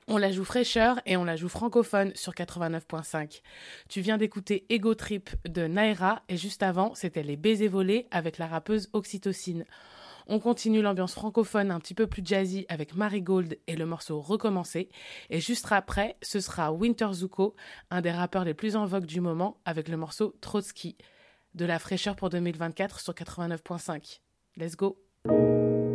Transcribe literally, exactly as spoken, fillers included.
On la joue fraîcheur et on la joue francophone sur quatre-vingt-neuf virgule cinq. Tu viens d'écouter Ego Trip de Naira et juste avant, c'était Les Baisers Volés avec la rappeuse Oxytocine. On continue l'ambiance francophone un petit peu plus jazzy avec Marigold et le morceau Recommencer. Et juste après, ce sera Winter Zuko, un des rappeurs les plus en vogue du moment, avec le morceau Trotsky. De la fraîcheur pour deux mille vingt-quatre sur quatre-vingt-neuf virgule cinq. Let's go!